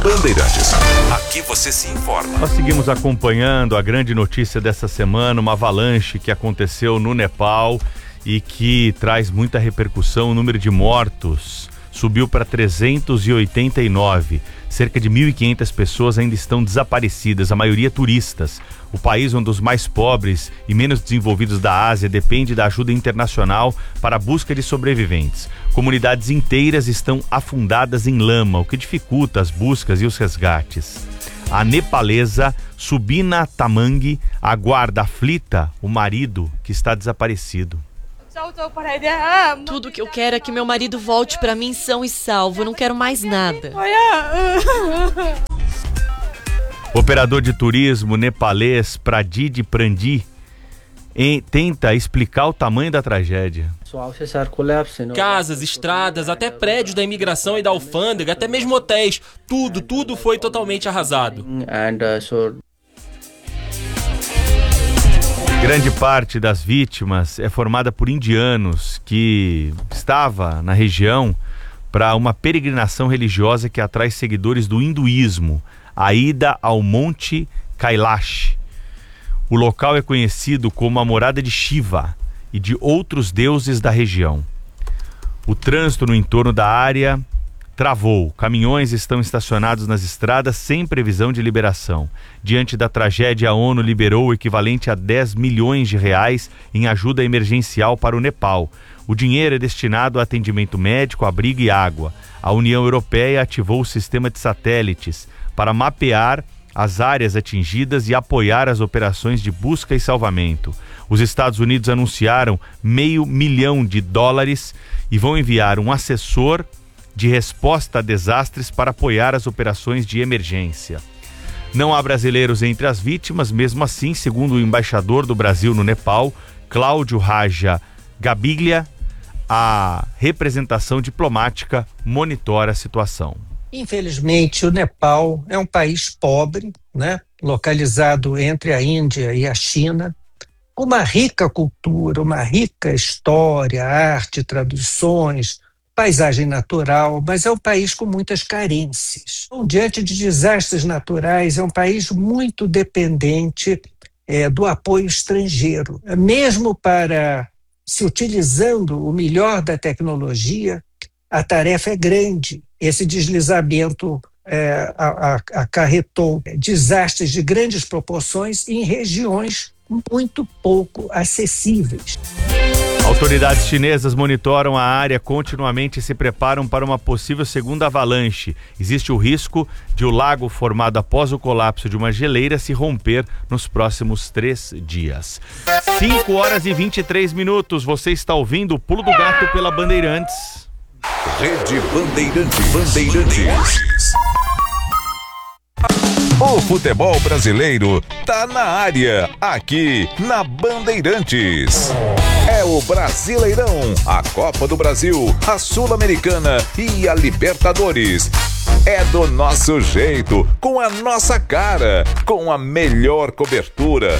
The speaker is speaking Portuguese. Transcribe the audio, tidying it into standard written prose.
Bandeirantes. Aqui você se informa. Nós seguimos acompanhando a grande notícia dessa semana, uma avalanche que aconteceu no Nepal e que traz muita repercussão. O número de mortos subiu para 389. Cerca de 1.500 pessoas ainda estão desaparecidas, a maioria turistas. O país, um dos mais pobres e menos desenvolvidos da Ásia, depende da ajuda internacional para a busca de sobreviventes. Comunidades inteiras estão afundadas em lama, o que dificulta as buscas e os resgates. A nepalesa Subina Tamang aguarda aflita o marido que está desaparecido. Tudo que eu quero é que meu marido volte para mim são e salvo. Eu não quero mais nada. O operador de turismo nepalês Pradip Prandi tenta explicar o tamanho da tragédia. Casas, estradas, até prédios da imigração e da alfândega, até mesmo hotéis. Tudo foi totalmente arrasado. Grande parte das vítimas é formada por indianos que estava na região para uma peregrinação religiosa que atrai seguidores do hinduísmo, a ida ao Monte Kailash. O local é conhecido como a morada de Shiva e de outros deuses da região. O trânsito no entorno da área travou. Caminhões estão estacionados nas estradas sem previsão de liberação. Diante da tragédia, a ONU liberou o equivalente a 10 milhões de reais em ajuda emergencial para o Nepal. O dinheiro é destinado a atendimento médico, abrigo e água. A União Europeia ativou o sistema de satélites para mapear as áreas atingidas e apoiar as operações de busca e salvamento. Os Estados Unidos anunciaram $500 milhão e vão enviar um assessor de resposta a desastres para apoiar as operações de emergência. Não há brasileiros entre as vítimas, mesmo assim, segundo o embaixador do Brasil no Nepal, Cláudio Raja Gabiglia, a representação diplomática monitora a situação. Infelizmente, o Nepal é um país pobre, né? Localizado entre a Índia e a China, com uma rica cultura, uma rica história, arte, tradições, paisagem natural, mas é um país com muitas carências. Então, diante de desastres naturais, é um país muito dependente do apoio estrangeiro. Mesmo para se utilizando o melhor da tecnologia, a tarefa é grande. Esse deslizamento acarretou desastres de grandes proporções em regiões muito pouco acessíveis. Autoridades chinesas monitoram a área continuamente e se preparam para uma possível segunda avalanche. Existe o risco de o lago formado após o colapso de uma geleira se romper nos próximos 3 dias. 5h23. Você está ouvindo o Pulo do Gato pela Bandeirantes. Rede Bandeirantes. O futebol brasileiro tá na área, aqui na Bandeirantes. É o Brasileirão, a Copa do Brasil, a Sul-Americana e a Libertadores. É do nosso jeito, com a nossa cara, com a melhor cobertura